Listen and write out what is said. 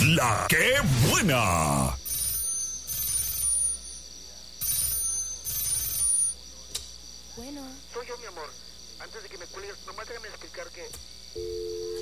La que buena. Bueno. Soy yo, mi amor. Antes de que me cuelgues, nomás déjame explicar que...